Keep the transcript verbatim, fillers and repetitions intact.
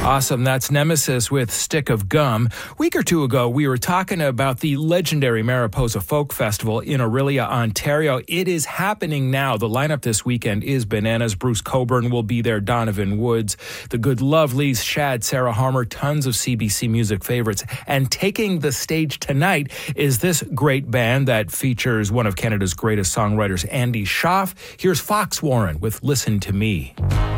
Awesome. That's Nemesis with Stick of Gum. A week or two ago, we were talking about the legendary Mariposa Folk Festival in Orillia, Ontario. It is happening now. The lineup this weekend is bananas. Bruce Coburn will be there, Donovan Woods, the Good Lovelies, Shad, Sarah Harmer, tons of C B C music favorites. And taking the stage tonight is this great band that features one of Canada's greatest songwriters, Andy Schaaf. Here's Fox Warren with Listen to Me.